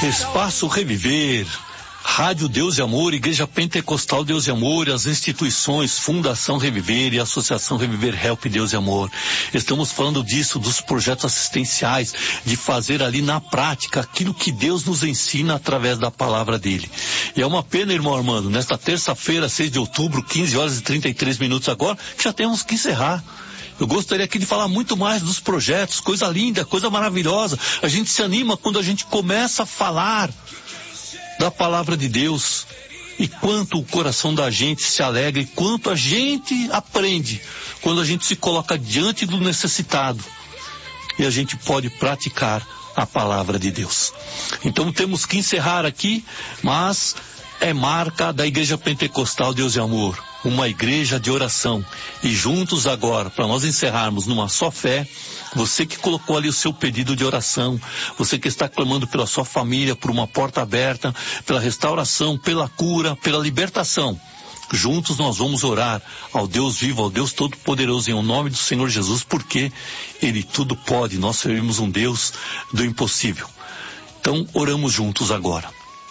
Espaço Reviver, Rádio Deus e Amor, Igreja Pentecostal Deus e Amor, as instituições Fundação Reviver e Associação Reviver Help Deus e Amor. Estamos falando disso, dos projetos assistenciais, de fazer ali na prática aquilo que Deus nos ensina através da palavra dele. E é uma pena, irmão Armando, nesta terça-feira, 6 de outubro, 15 horas e 33 minutos agora, que já temos que encerrar. Eu gostaria aqui de falar muito mais dos projetos, coisa linda, coisa maravilhosa. A gente se anima quando a gente começa a falar da palavra de Deus. E quanto o coração da gente se alegra, e quanto a gente aprende quando a gente se coloca diante do necessitado. E a gente pode praticar a palavra de Deus. Então temos que encerrar aqui, mas é marca da Igreja Pentecostal Deus e Amor. Uma igreja de oração. E juntos agora, para nós encerrarmos numa só fé, você que colocou ali o seu pedido de oração, você que está clamando pela sua família, por uma porta aberta, pela restauração, pela cura, pela libertação, juntos nós vamos orar ao Deus vivo, ao Deus Todo-Poderoso, em o nome do Senhor Jesus, porque Ele tudo pode. Nós servimos um Deus do impossível. Então, oramos juntos agora.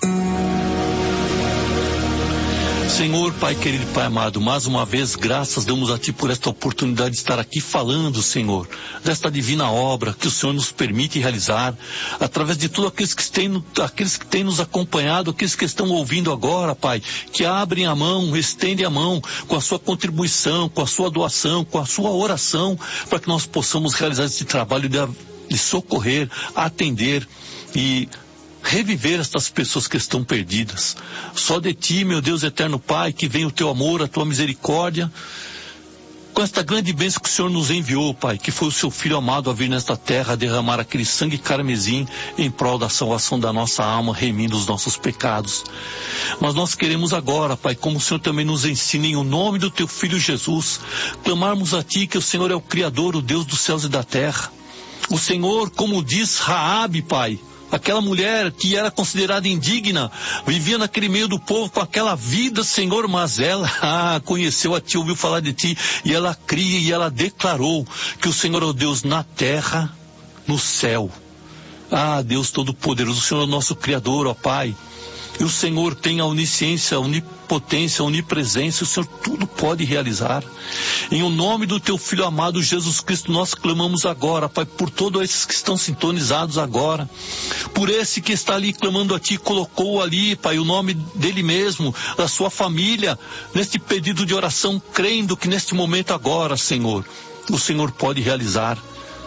Senhor, Pai querido, Pai amado, mais uma vez, graças damos a Ti por esta oportunidade de estar aqui falando, Senhor, desta divina obra que o Senhor nos permite realizar, através de todos aqueles que têm nos acompanhado, aqueles que estão ouvindo agora, Pai, que abrem a mão, estendem a mão com a sua contribuição, com a sua doação, com a sua oração, para que nós possamos realizar esse trabalho de socorrer, atender e reviver estas pessoas que estão perdidas. Só de Ti, meu Deus eterno Pai, que vem o Teu amor, a Tua misericórdia, com esta grande bênção que o Senhor nos enviou, Pai, que foi o Seu Filho amado a vir nesta terra, a derramar aquele sangue carmesim em prol da salvação da nossa alma, remindo os nossos pecados. Mas nós queremos agora, Pai, como o Senhor também nos ensina, em o nome do Teu Filho Jesus, clamarmos a Ti, que o Senhor é o Criador, o Deus dos céus e da terra. O Senhor, como diz Raabe, Pai, aquela mulher que era considerada indigna, vivia naquele meio do povo com aquela vida, Senhor, mas ela conheceu a Ti, ouviu falar de Ti, e ela cria e ela declarou que o Senhor é o Deus na terra, no céu. Deus Todo-Poderoso, o Senhor é o nosso Criador, ó Pai. E o Senhor tem a onisciência, a onipotência, a onipresença, o Senhor tudo pode realizar. Em o nome do Teu Filho amado Jesus Cristo, nós clamamos agora, Pai, por todos esses que estão sintonizados agora, por esse que está ali clamando a Ti, colocou ali, Pai, o nome dele mesmo, da sua família, neste pedido de oração, crendo que neste momento agora, Senhor, o Senhor pode realizar.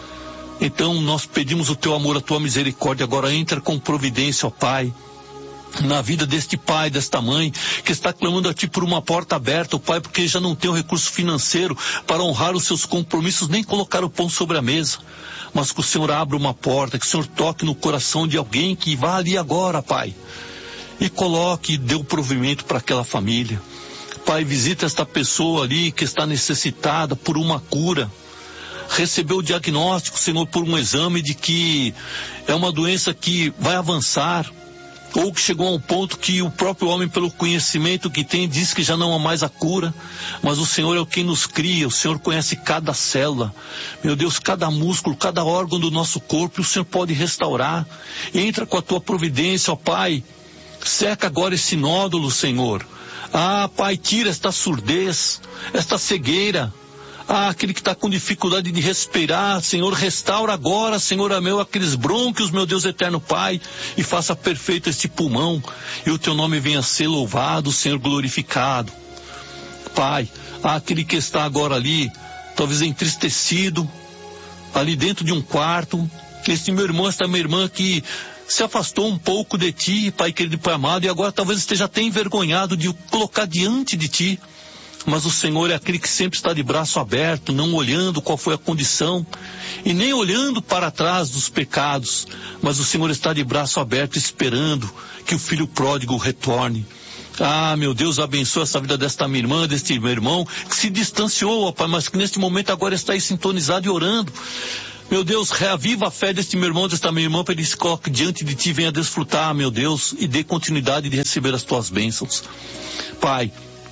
Então nós pedimos o Teu amor, a Tua misericórdia, agora entra com providência, ó Pai, na vida deste pai, desta mãe, que está clamando a Ti por uma porta aberta, o Pai, porque já não tem o recurso financeiro para honrar os seus compromissos, nem colocar o pão sobre a mesa, mas que o Senhor abra uma porta, que o Senhor toque no coração de alguém que vá ali agora, Pai, e coloque e dê o provimento para aquela família. Pai, visita esta pessoa ali que está necessitada por uma cura, recebeu o diagnóstico, Senhor, por um exame de que é uma doença que vai avançar, ou que chegou a um ponto que o próprio homem, pelo conhecimento que tem, diz que já não há mais a cura, mas o Senhor é o quem nos cria, o Senhor conhece cada célula, meu Deus, cada músculo, cada órgão do nosso corpo, e o Senhor pode restaurar. Entra com a Tua providência, ó Pai, seca agora esse nódulo, Senhor. Pai, tira esta surdez, esta cegueira, aquele que está com dificuldade de respirar, Senhor, restaura agora, Senhor, aqueles brônquios, meu Deus eterno Pai, e faça perfeito este pulmão, e o Teu nome venha a ser louvado, Senhor, glorificado. Pai, aquele que está agora ali, talvez entristecido, ali dentro de um quarto, este meu irmão, esta minha irmã que se afastou um pouco de Ti, Pai querido e Pai amado, e agora talvez esteja até envergonhado de o colocar diante de Ti. Mas o Senhor é aquele que sempre está de braço aberto, não olhando qual foi a condição, e nem olhando para trás dos pecados, mas o Senhor está de braço aberto esperando que o filho pródigo retorne. Meu Deus, abençoa essa vida desta minha irmã, deste meu irmão, que se distanciou, ó Pai, mas que neste momento agora está aí sintonizado e orando. Meu Deus, reaviva a fé deste meu irmão, desta minha irmã, para ele se coloque diante de Ti e venha desfrutar, meu Deus, e dê continuidade de receber as Tuas bênçãos. Pai,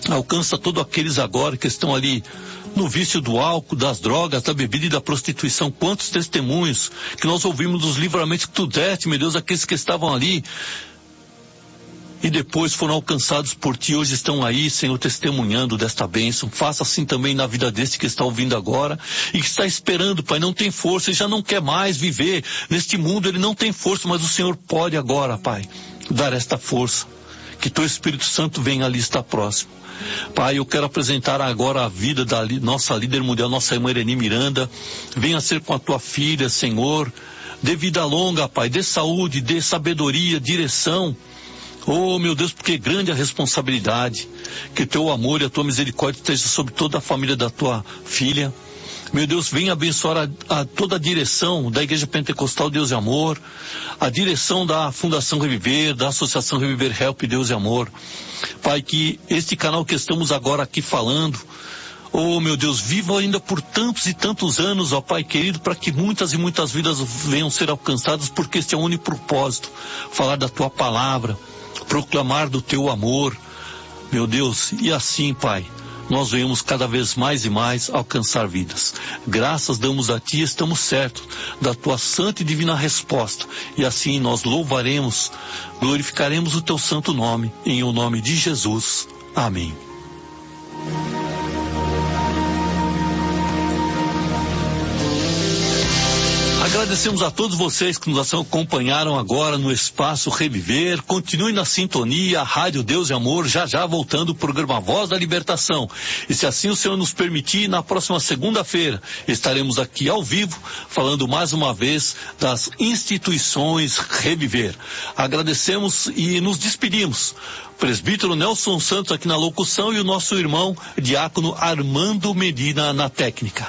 Alcança todos aqueles agora que estão ali no vício do álcool, das drogas, da bebida e da prostituição. Quantos testemunhos que nós ouvimos dos livramentos que tu deste, meu Deus, aqueles que estavam ali e depois foram alcançados por ti, hoje estão aí, Senhor, testemunhando desta bênção. Faça assim também na vida desse que está ouvindo agora e que está esperando, Pai, não tem força, ele já não quer mais viver neste mundo, ele não tem força, mas o Senhor pode agora, Pai, dar esta força. Que teu Espírito Santo venha ali estar próximo. Pai, eu quero apresentar agora a vida da nossa líder mundial, nossa irmã Irene Miranda. Venha ser com a tua filha, Senhor. Dê vida longa, Pai, dê saúde, dê sabedoria, direção. Oh, meu Deus, porque grande a responsabilidade. Que teu amor e a tua misericórdia esteja sobre toda a família da tua filha. Meu Deus, venha abençoar toda a direção da Igreja Pentecostal Deus e Amor, a direção da Fundação Reviver, da Associação Reviver Help Deus e Amor. Pai, que este canal que estamos agora aqui falando, oh meu Deus, viva ainda por tantos e tantos anos, ó Pai querido, para que muitas e muitas vidas venham ser alcançadas, porque este é o único propósito, falar da tua palavra, proclamar do teu amor, meu Deus, e assim, Pai, nós venhamos cada vez mais e mais alcançar vidas. Graças damos a Ti, estamos certos da Tua santa e divina resposta. E assim nós louvaremos, glorificaremos o Teu santo nome, em o nome de Jesus. Amém. Agradecemos a todos vocês que nos acompanharam agora no Espaço Reviver. Continue na sintonia, a Rádio Deus e Amor, já voltando o programa Voz da Libertação. E se assim o Senhor nos permitir, na próxima segunda-feira estaremos aqui ao vivo, falando mais uma vez das instituições Reviver. Agradecemos e nos despedimos. Presbítero Nelson Santos aqui na locução e o nosso irmão diácono Armando Medina na técnica.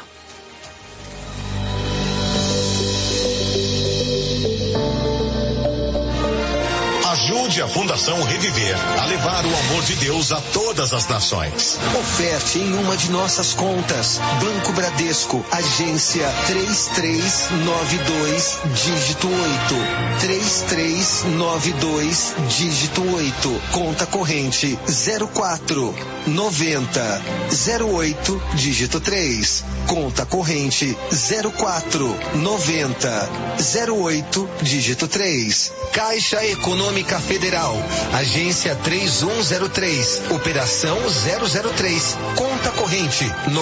Ajude a Fundação Reviver a levar o amor de Deus a todas as nações. Oferte em uma de nossas contas. Banco Bradesco, agência 3392, dígito 8. 3392, dígito 8. Conta corrente 0490 08, dígito 3. Conta corrente 0490 08, dígito 3. Caixa Econômica Federal, agência 3103, operação 003, conta corrente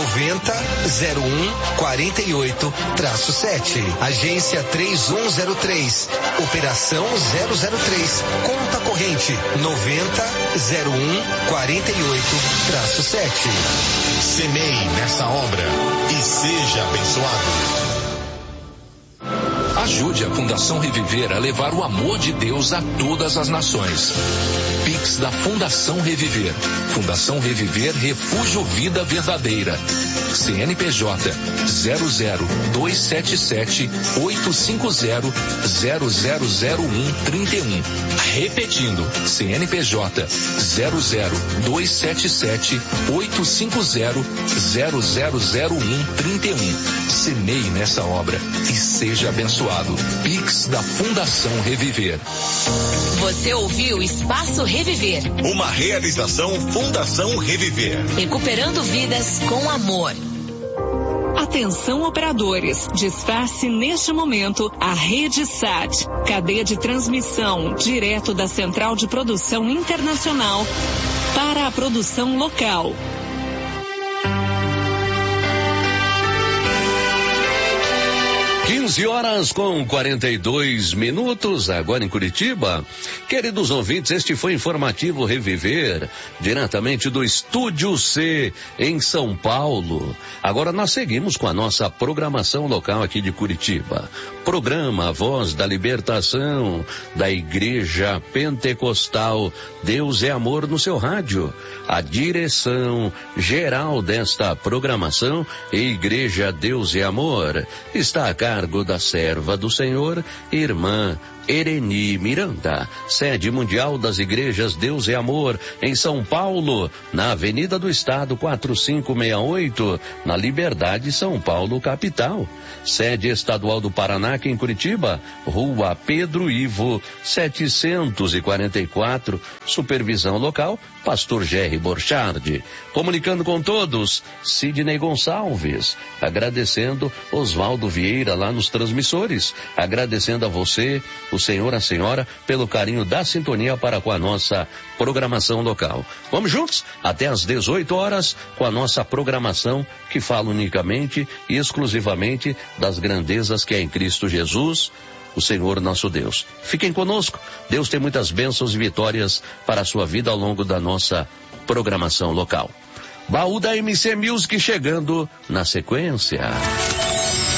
900148-7, agência 3103, operação 003, conta corrente 900148-7. Semeie nessa obra e seja abençoado. Ajude a Fundação Reviver a levar o amor de Deus a todas as nações. Pix da Fundação Reviver. Fundação Reviver Refúgio Vida Verdadeira. CNPJ 00277-850-000131. Repetindo, CNPJ 00277-850-000131. Semeie nessa obra e seja abençoado. Pix da Fundação Reviver. Você ouviu Espaço Reviver. Uma realização Fundação Reviver. Recuperando vidas com amor. Atenção operadores, despace neste momento a Rede SAT, cadeia de transmissão direto da Central de Produção Internacional para a produção local. 15h42, agora em Curitiba. Queridos ouvintes, este foi o Informativo Reviver, diretamente do Estúdio C, em São Paulo. Agora nós seguimos com a nossa programação local aqui de Curitiba. Programa Voz da Libertação, da Igreja Pentecostal Deus é Amor no seu rádio. A direção geral desta programação, Igreja Deus é Amor, está a cargo da serva do Senhor, irmã Ereni Miranda. Sede mundial das igrejas Deus é Amor, em São Paulo, na Avenida do Estado 4568, na Liberdade, São Paulo, capital. Sede estadual do Paraná, aqui em Curitiba, Rua Pedro Ivo 744, supervisão local, Pastor Jerry Borchardt. Comunicando com todos, Sidney Gonçalves. Agradecendo Oswaldo Vieira lá nos transmissores. Agradecendo a você, o senhor, a senhora, pelo carinho da sintonia para com a nossa programação local. Vamos juntos até às 18 horas com a nossa programação que fala unicamente e exclusivamente das grandezas que é em Cristo Jesus, o Senhor nosso Deus. Fiquem conosco. Deus tem muitas bênçãos e vitórias para a sua vida ao longo da nossa programação local. Baú da MC Music chegando na sequência.